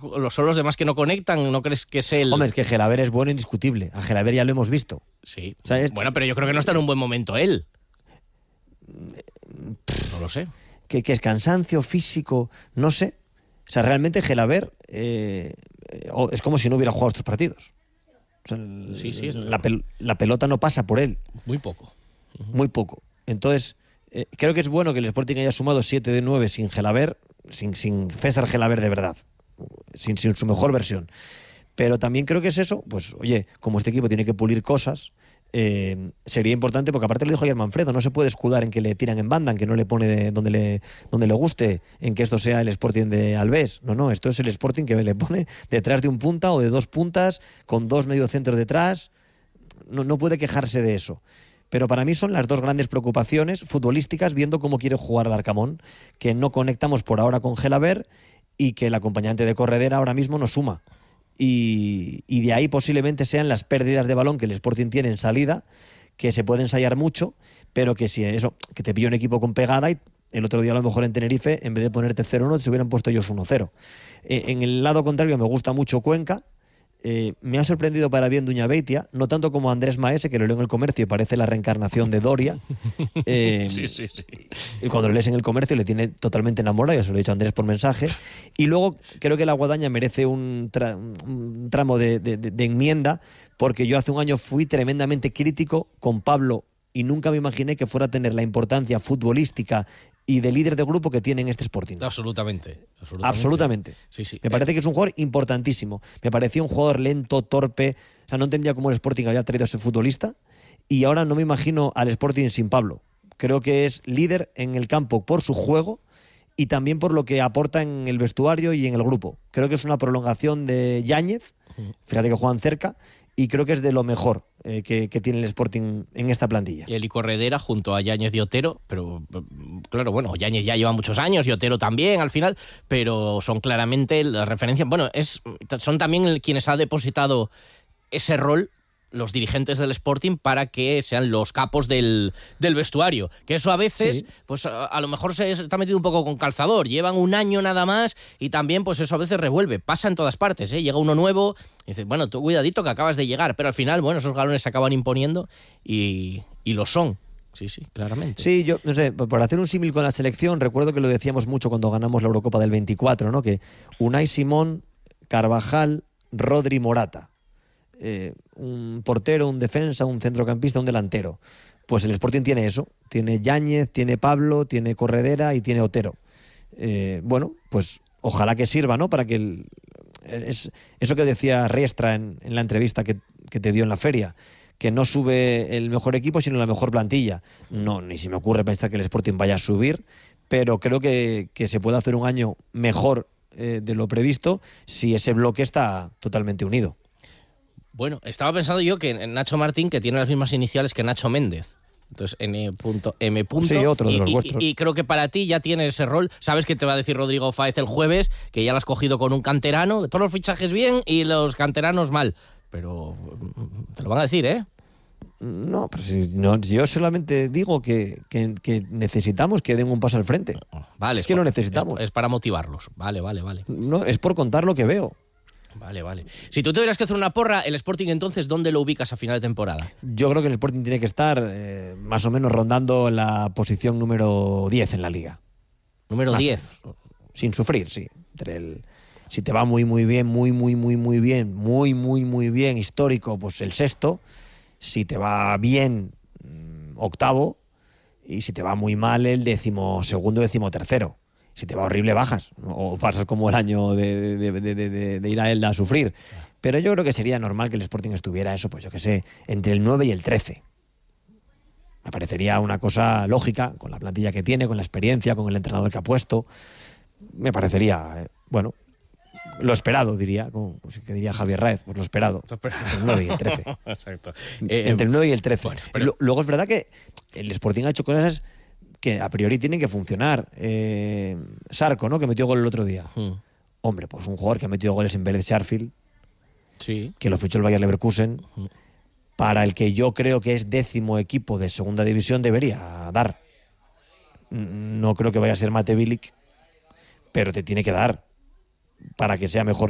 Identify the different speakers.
Speaker 1: son los demás que no conectan? ¿No crees que es el...?
Speaker 2: Hombre, es que Gelaber es bueno indiscutible. A Gelaber ya lo hemos visto.
Speaker 1: Sí.
Speaker 2: O sea,
Speaker 1: Bueno, pero yo creo que no está en un buen momento él. No lo sé.
Speaker 2: Que es cansancio físico, no sé. O sea, realmente Gelaber es como si no hubiera jugado estos partidos. O sea,
Speaker 1: Sí,
Speaker 2: la pelota no pasa por él.
Speaker 1: Muy poco.
Speaker 2: Muy poco. Entonces, creo que es bueno que el Sporting haya sumado 7 de 9 sin Gelaber, sin César Gelaber de verdad, sin su mejor versión. Pero también creo que es eso, pues oye, como este equipo tiene que pulir cosas, sería importante, porque aparte lo dijo ayer Manfredo, no se puede escudar en que le tiran en banda, en que no le pone donde le guste, en que esto sea el Sporting de Alves. No, esto es el Sporting que le pone detrás de un punta o de 2 puntas, con 2 mediocentros detrás. No puede quejarse de eso. Pero para mí son las 2 grandes preocupaciones futbolísticas, viendo cómo quiere jugar el Arcamón, que no conectamos por ahora con Gelaber y que el acompañante de Corredera ahora mismo no suma. Y de ahí posiblemente sean las pérdidas de balón que el Sporting tiene en salida, que se puede ensayar mucho, pero que si eso, que te pilla un equipo con pegada y el otro día a lo mejor en Tenerife, en vez de ponerte 0-1, se hubieran puesto ellos 1-0. En el lado contrario me gusta mucho Cuenca. Me ha sorprendido para bien Duñabeitia, no tanto como Andrés Maese, que lo leo en El Comercio y parece la reencarnación de Doria.
Speaker 1: Sí.
Speaker 2: Y cuando lo lees en El Comercio le tiene totalmente enamorado, ya se lo he dicho a Andrés por mensaje. Y luego creo que la Guadaña merece un tramo de enmienda, porque yo hace un año fui tremendamente crítico con Pablo y nunca me imaginé que fuera a tener la importancia futbolística y de líder de grupo que tiene en este Sporting.
Speaker 1: Absolutamente.
Speaker 2: Sí. Me parece que es un jugador importantísimo. Me parecía un jugador lento, torpe. O sea, no entendía cómo el Sporting había traído a ese futbolista. Y ahora no me imagino al Sporting sin Pablo. Creo que es líder en el campo por su juego y también por lo que aporta en el vestuario y en el grupo. Creo que es una prolongación de Yáñez. Fíjate que juegan cerca. Y creo que es de lo mejor que tiene el Sporting en esta plantilla.
Speaker 1: Y el Corredera junto a Yáñez y Otero, pero claro, bueno, Yáñez ya lleva muchos años y Otero también al final, pero son claramente las referencias. Bueno, son también quienes ha depositado ese rol los dirigentes del Sporting para que sean los capos del vestuario. Que eso a veces, sí, pues a lo mejor se está metido un poco con calzador. Llevan un año nada más y también pues eso a veces revuelve. Pasa en todas partes, ¿eh? Llega uno nuevo y dice, bueno, tú cuidadito que acabas de llegar. Pero al final, bueno, esos galones se acaban imponiendo y lo son. Sí, claramente.
Speaker 2: Sí, yo no sé, por hacer un símil con la selección, recuerdo que lo decíamos mucho cuando ganamos la Eurocopa del 24, ¿no? Que Unai Simón, Carvajal, Rodri, Morata. Un portero, un defensa, un centrocampista, un delantero. Pues el Sporting tiene eso. Tiene Yáñez, tiene Pablo, tiene Corredera y tiene Otero. Bueno, pues ojalá que sirva, ¿no? Para que eso que decía Riestra en la entrevista que te dio en la feria, que no sube el mejor equipo sino la mejor plantilla. No, ni se me ocurre pensar que el Sporting vaya a subir, pero creo que se puede hacer un año mejor de lo previsto si ese bloque está totalmente unido.
Speaker 1: Bueno, estaba pensando yo que Nacho Martín, que tiene las mismas iniciales que Nacho Méndez. Entonces, N.M.
Speaker 2: Sí, otro de los vuestros.
Speaker 1: Y creo que para ti ya tiene ese rol. Sabes que te va a decir Rodrigo Fáez el jueves, que ya lo has cogido con un canterano, todos los fichajes bien y los canteranos mal. Pero te lo van a decir, ¿eh?
Speaker 2: No, pero yo solamente digo que necesitamos que den un paso al frente.
Speaker 1: Vale,
Speaker 2: es que lo necesitamos.
Speaker 1: Es para motivarlos. Vale.
Speaker 2: No, es por contar lo que veo.
Speaker 1: Vale. Si tú tuvieras que hacer una porra, el Sporting entonces, ¿dónde lo ubicas a final de temporada?
Speaker 2: Yo creo que el Sporting tiene que estar más o menos rondando la posición número 10 en la Liga.
Speaker 1: ¿Número 10?
Speaker 2: Sin sufrir, sí. Si te va muy bien, muy bien, histórico, pues el sexto. Si te va bien, octavo. Y si te va muy mal, el 12º, 13º. Si te va horrible, bajas. O pasas como el año de ir a Elda a sufrir. Pero yo creo que sería normal que el Sporting estuviera eso, pues yo qué sé, entre el 9 y el 13. Me parecería una cosa lógica, con la plantilla que tiene, con la experiencia, con el entrenador que ha puesto. Me parecería, bueno, lo esperado, diría, como que diría Javier Raez, pues lo esperado. Entre el 9 y el 13.
Speaker 1: Exacto.
Speaker 2: Entre el 9 y el 13.
Speaker 1: Bueno, pero...
Speaker 2: Luego es verdad que el Sporting ha hecho cosas que a priori tienen que funcionar. Sarko, ¿no? Que metió gol el otro día. Hombre, pues un jugador que ha metido goles en Vélez Sarsfield,
Speaker 1: sí,
Speaker 2: que lo fichó el Bayer Leverkusen, para el que yo creo que es 10º equipo de segunda división, debería dar. No creo que vaya a ser Mate Bilic, pero te tiene que dar para que sea mejor